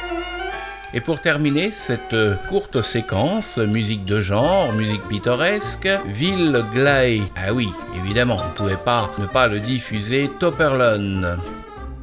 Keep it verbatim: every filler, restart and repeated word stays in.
Et pour terminer cette courte séquence, musique de genre, musique pittoresque, Will Gley. Ah oui, évidemment, on ne pouvait pas ne pas le diffuser, Topperlon.